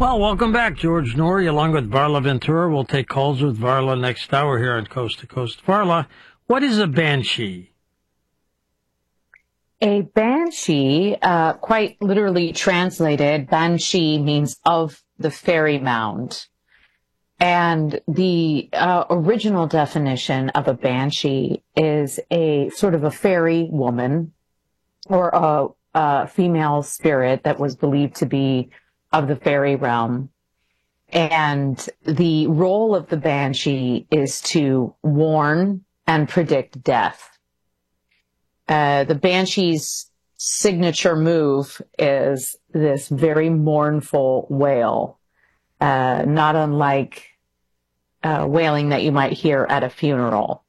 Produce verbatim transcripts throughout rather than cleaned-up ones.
Well, welcome back, George Noory, along with Varla Ventura. We'll take calls with Varla next hour here on Coast to Coast. Varla, what is a banshee? A banshee, uh, quite literally translated, banshee means of the fairy mound. And the uh, original definition of a banshee is a sort of a fairy woman or a, a female spirit that was believed to be of the fairy realm. And the role of the banshee is to warn and predict death. Uh, the banshee's signature move is this very mournful wail, uh, not unlike uh, wailing that you might hear at a funeral.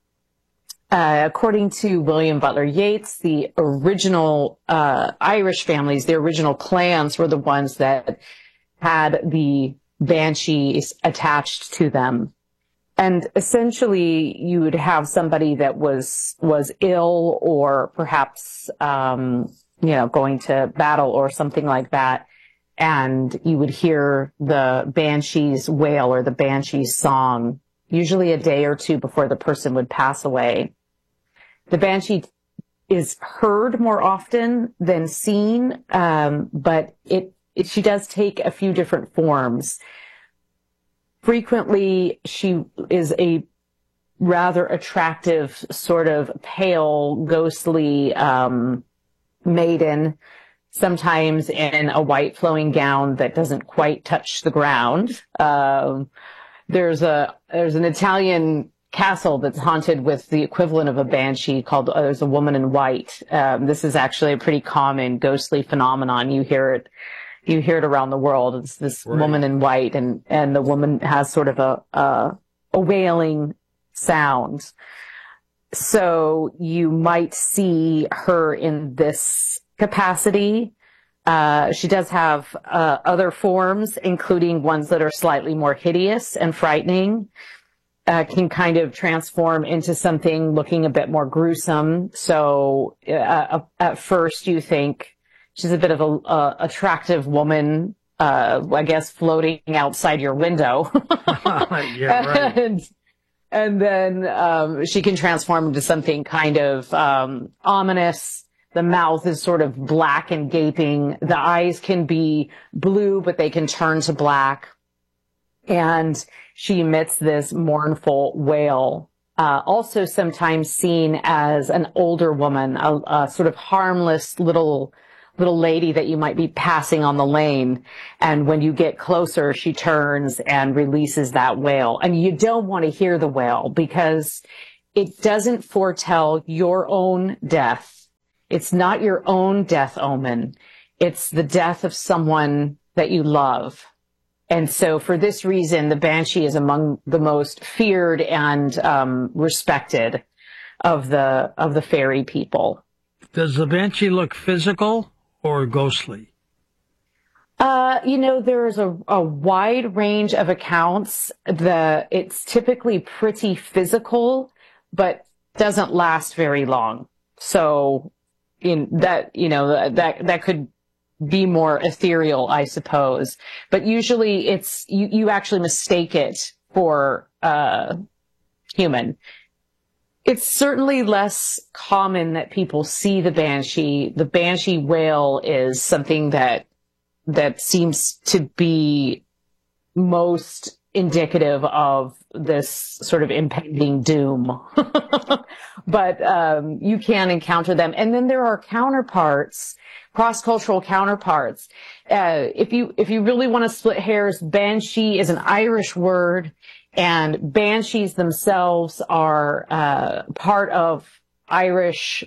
Uh, according to William Butler Yeats, the original uh, Irish families, the original clans were the ones that had the banshees attached to them. And essentially, you would have somebody that was was ill or perhaps, um, you know, going to battle or something like that. And you would hear the banshee's wail or the banshee's song, usually a day or two before the person would pass away. The banshee is heard more often than seen, um, but it, it she does take a few different forms. Frequently, she is a rather attractive, sort of pale, ghostly um, maiden, sometimes in a white flowing gown that doesn't quite touch the ground. Um, there's a there's an Italian castle that's haunted with the equivalent of a banshee called uh, there's a woman in white. Um, this is actually a pretty common ghostly phenomenon. You hear it, you hear it around the world. It's this right. woman in white, and and the woman has sort of a a, a wailing sound. So you might see her in this capacity. Uh, she does have uh, other forms, including ones that are slightly more hideous and frightening. Uh, can kind of transform into something looking a bit more gruesome. So uh, at first you think she's a bit of a, a attractive woman, uh, I guess, floating outside your window. Yeah, right. and, and then um, she can transform into something kind of um, ominous. The mouth is sort of black and gaping. The eyes can be blue, but they can turn to black. And she emits this mournful wail, uh, also sometimes seen as an older woman, a, a sort of harmless little little lady that you might be passing on the lane. And when you get closer, she turns and releases that wail. And you don't want to hear the wail because it doesn't foretell your own death. It's not your own death omen. It's the death of someone that you love. And so for this reason, the banshee is among the most feared and um, respected of the of the fairy people. Does the banshee look physical or ghostly? Uh, you know, there's a, a wide range of accounts. The it's typically pretty physical, but doesn't last very long. So in that, you know, that that could be more ethereal, I suppose. But usually it's, you, you actually mistake it for, uh, human. It's certainly less common that people see the banshee. The banshee wail is something that, that seems to be most indicative of this sort of impending doom. But, um, you can encounter them. And then there are counterparts, cross-cultural counterparts. Uh, if you, if you really want to split hairs, banshee is an Irish word, and banshees themselves are, uh, part of Irish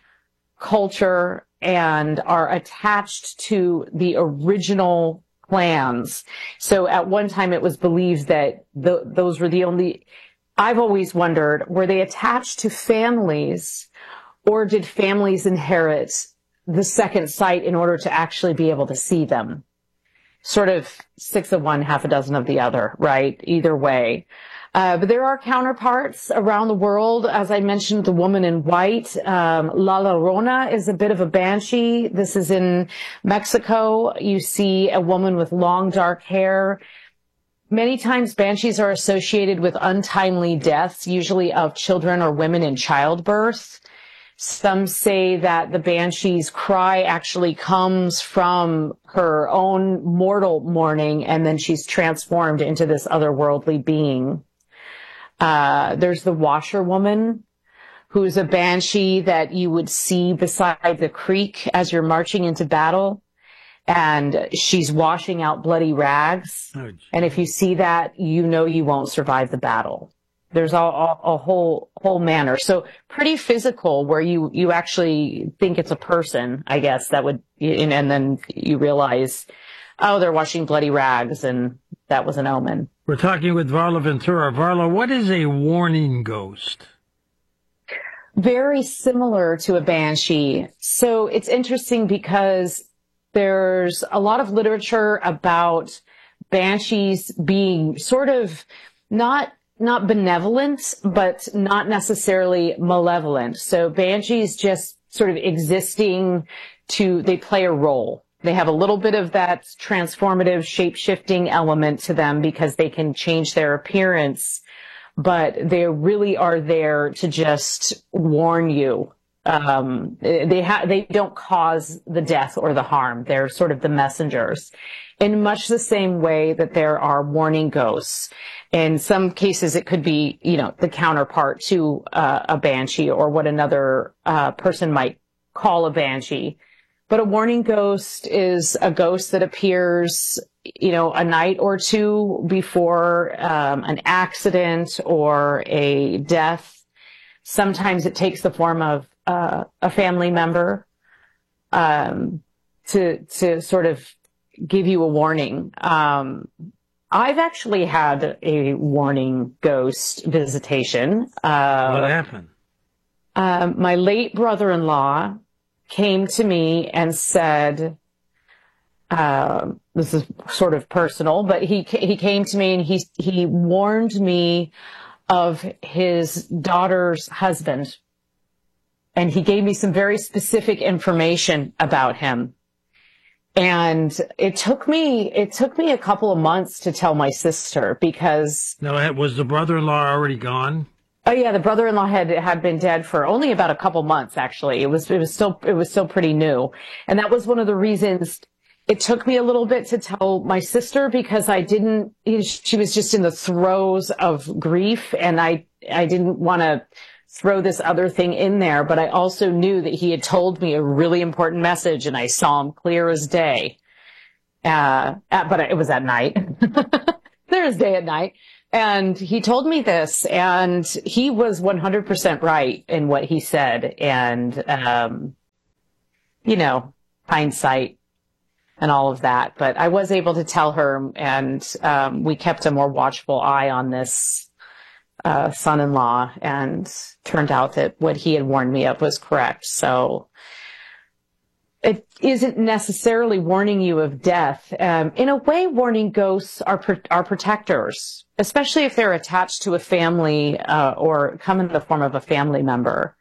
culture and are attached to the original clans. So at one time it was believed that the, those were the only, I've always wondered, were they attached to families, or did families inherit the second sight in order to actually be able to see them? Sort of six of one, half a dozen of the other, right? Either way. Uh, but there are counterparts around the world. As I mentioned, the woman in white, um, La Llorona is a bit of a banshee. This is in Mexico. You see a woman with long dark hair. Many times banshees are associated with untimely deaths, usually of children or women in childbirth. Some say that the banshee's cry actually comes from her own mortal mourning, and then she's transformed into this otherworldly being. Uh, there's the washerwoman, who's a banshee that you would see beside the creek as you're marching into battle. And she's washing out bloody rags. Oh, and if you see that, you know you won't survive the battle. There's a, a, a whole whole manner. So pretty physical, where you, you actually think it's a person, I guess, that would, and then you realize, oh, they're washing bloody rags, and that was an omen. We're talking with Varla Ventura. Varla, what is a warning ghost? Very similar to a banshee. So it's interesting because there's a lot of literature about banshees being sort of not not benevolent, but not necessarily malevolent. So banshees just sort of existing to, they play a role. They have a little bit of that transformative, shape-shifting element to them because they can change their appearance, but they really are there to just warn you. Um, they ha- they don't cause the death or the harm. They're sort of the messengers. In much the same way that there are warning ghosts. In some cases, it could be, you know, the counterpart to uh, a banshee, or what another uh, person might call a banshee. But a warning ghost is a ghost that appears, you know, a night or two before um, an accident or a death. Sometimes it takes the form of uh, a family member um, to to sort of give you a warning. Um, I've actually had a warning ghost visitation. Uh, what happened? Um, my late brother-in-law came to me and said, uh, this is sort of personal, but he he came to me and he he warned me of his daughter's husband. And he gave me some very specific information about him. And it took me, it took me a couple of months to tell my sister because. Now, was the brother-in-law already gone? Oh yeah, the brother-in-law had, had been dead for only about a couple months, actually. It was, it was still, it was still pretty new. And that was one of the reasons it took me a little bit to tell my sister, because I didn't, she was just in the throes of grief, and I, I didn't want to throw this other thing in there, but I also knew that he had told me a really important message, and I saw him clear as day. Uh, at, but it was at night. Clear as day at night. And he told me this, and he was one hundred percent right in what he said. And, um, you know, hindsight and all of that. But I was able to tell her, and um, we kept a more watchful eye on this uh, son-in-law, and turned out that what he had warned me of was correct. So it isn't necessarily warning you of death. Um, in a way, warning ghosts are pro- are protectors, especially if they're attached to a family uh, or come in the form of a family member.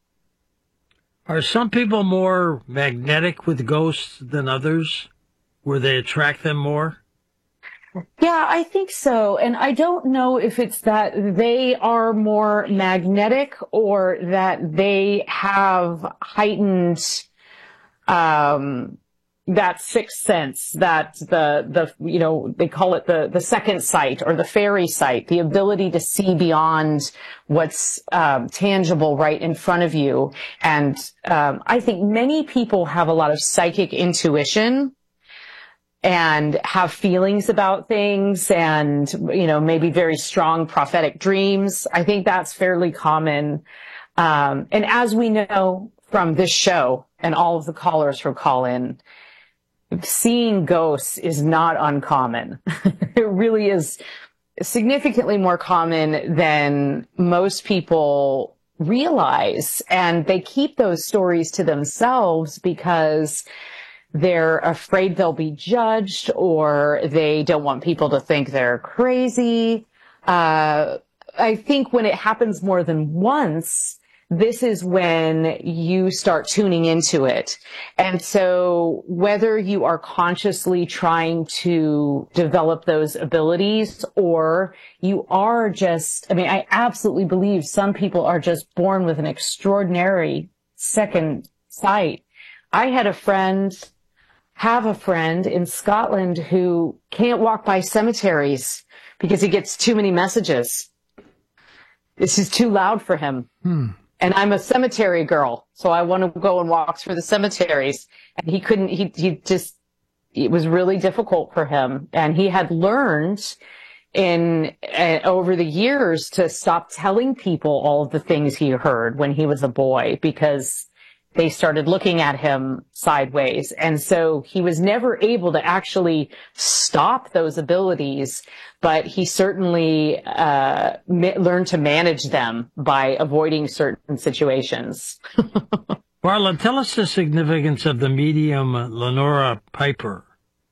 Are some people more magnetic with ghosts than others, where they attract them more? Yeah, I think so. And I don't know if it's that they are more magnetic or that they have heightened um that sixth sense, that the the you know, they call it the the second sight or the fairy sight, the ability to see beyond what's um tangible right in front of you. And um I think many people have a lot of psychic intuition and have feelings about things, and, you know, maybe very strong prophetic dreams. I think that's fairly common. Um, and as we know from this show and all of the callers who call in, seeing ghosts is not uncommon. It really is significantly more common than most people realize. And they keep those stories to themselves because they're afraid they'll be judged, or they don't want people to think they're crazy. Uh, I think when it happens more than once, this is when you start tuning into it. And so whether you are consciously trying to develop those abilities or you are just, I mean, I absolutely believe some people are just born with an extraordinary second sight. I had a friend, have a friend in Scotland who can't walk by cemeteries because he gets too many messages. This is too loud for him. Hmm. And I'm a cemetery girl, so I want to go and walk through the cemeteries. And he couldn't, he, he just, it was really difficult for him. And he had learned in, uh, over the years to stop telling people all of the things he heard when he was a boy because they started looking at him sideways. And so he was never able to actually stop those abilities, but he certainly uh, ma- learned to manage them by avoiding certain situations. Varla, tell us the significance of the medium Lenora Piper.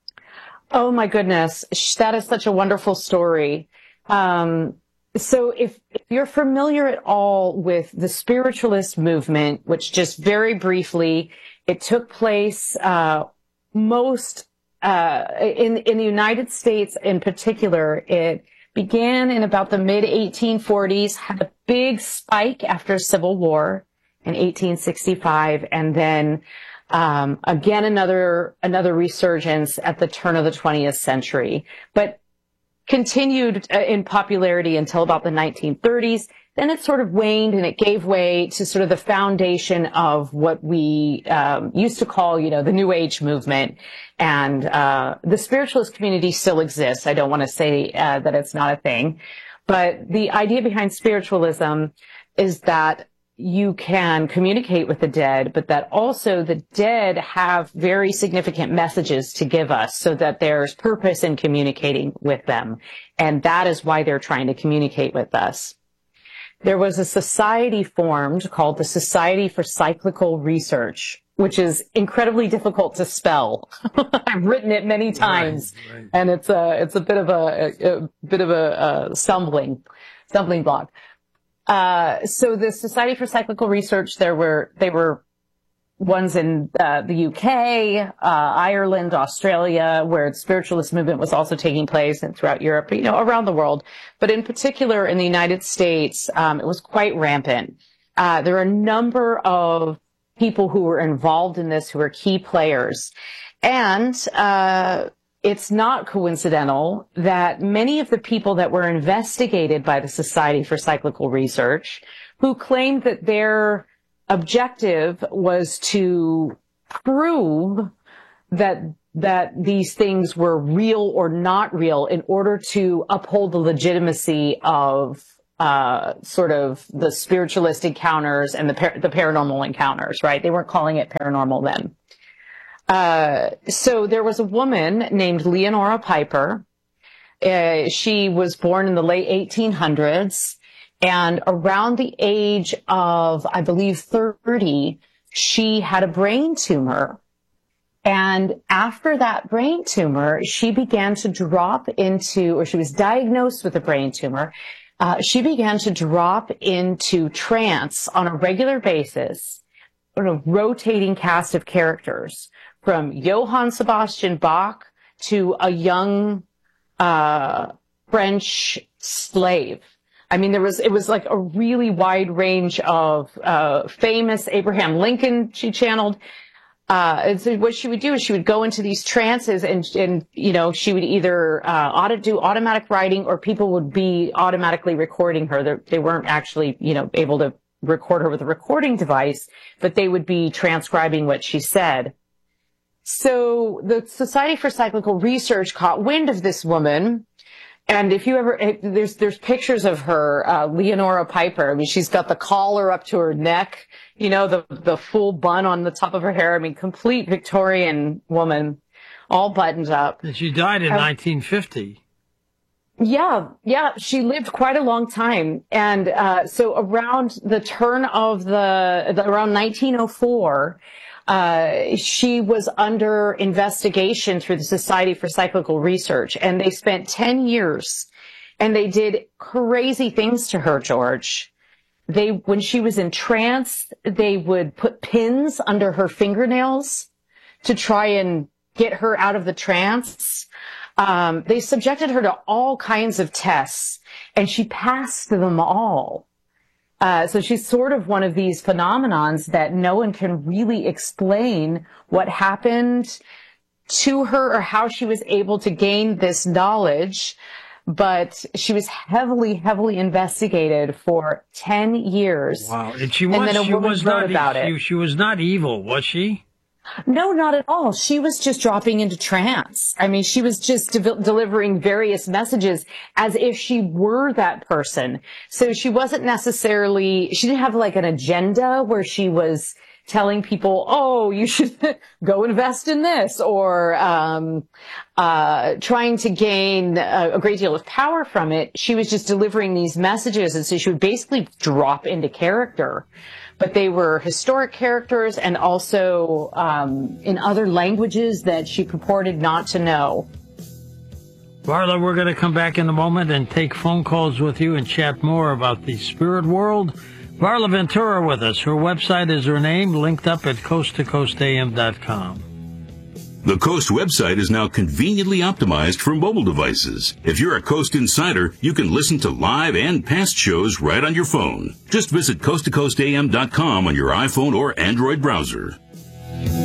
Oh, my goodness. That is such a wonderful story. Um, So if, if you're familiar at all with the spiritualist movement, which just very briefly, it took place uh, most uh, in in the United States in particular. It began in about the mid eighteen forties, had a big spike after Civil War in eighteen sixty-five, and then um, again another another resurgence at the turn of the twentieth century. But continued in popularity until about the nineteen thirties. Then it sort of waned and it gave way to sort of the foundation of what we um, used to call, you know, the New Age movement. And uh, the spiritualist community still exists. I don't want to say uh, that it's not a thing. But the idea behind spiritualism is that you can communicate with the dead, but that also the dead have very significant messages to give us so that there's purpose in communicating with them. And that is why they're trying to communicate with us. There was a society formed called the Society for Cyclical Research, which is incredibly difficult to spell. I've written it many times, right, right. And it's a, it's a bit of a, a, a bit of a, a stumbling, stumbling block. Uh, so the Society for Cyclical Research, there were, they were ones in uh, the U K, uh, Ireland, Australia, where the spiritualist movement was also taking place, and throughout Europe, you know, around the world. But in particular, in the United States, um, it was quite rampant. Uh, there are a number of people who were involved in this who were key players. And uh it's not coincidental that many of the people that were investigated by the Society for Cyclical Research, who claimed that their objective was to prove that that these things were real or not real in order to uphold the legitimacy of uh sort of the spiritualist encounters and the par- the paranormal encounters, right? They weren't calling it paranormal then. Uh, so there was a woman named Leonora Piper. Uh, she was born in the late eighteen hundreds, and around the age of, I believe, thirty, she had a brain tumor. And after that brain tumor, she began to drop into, or she was diagnosed with a brain tumor. Uh, she began to drop into trance on a regular basis, on a rotating cast of characters, from Johann Sebastian Bach to a young uh French slave. I mean, there was, it was like a really wide range of uh famous Abraham Lincoln she channeled. Uh, and so what she would do is she would go into these trances and, and, you know, she would either, uh, auto do automatic writing, or people would be automatically recording her. They're, they weren't actually, you know, able to record her with a recording device, but they would be transcribing what she said. So the Society for Cyclical Research caught wind of this woman. And if you ever, there's, there's pictures of her, uh, Leonora Piper. I mean, she's got the collar up to her neck, you know, the, the full bun on the top of her hair. I mean, complete Victorian woman, all buttoned up. And she died in um, nineteen fifty. Yeah, yeah, she lived quite a long time. And, uh, so around the turn of the, the around nineteen oh four, Uh, she was under investigation through the Society for Cyclical Research, and they spent ten years And they did crazy things to her, George. They, when she was in trance, they would put pins under her fingernails to try and get her out of the trance. Um, they subjected her to all kinds of tests, and she passed them all. Uh, so she's sort of one of these phenomenons that no one can really explain what happened to her or how she was able to gain this knowledge. But she was heavily, heavily investigated for ten years. Wow. And she was, and then a she woman was wrote not, about she, it. she was not evil, was she? No, not at all. She was just dropping into trance. I mean, she was just de- delivering various messages as if she were that person. So she wasn't necessarily, she didn't have like an agenda where she was telling people, oh, you should go invest in this, or um uh trying to gain a, a great deal of power from it. She was just delivering these messages, and so she would basically drop into character. But they were historic characters, and also um in other languages that she purported not to know. Varla, we're going to come back in a moment and take phone calls with you and chat more about the spirit world. Varla Ventura with us. Her website is her name, linked up at coast to coast a m dot com. The Coast website is now conveniently optimized for mobile devices. If you're a Coast insider, you can listen to live and past shows right on your phone. Just visit coast to coast a m dot com on your iPhone or Android browser.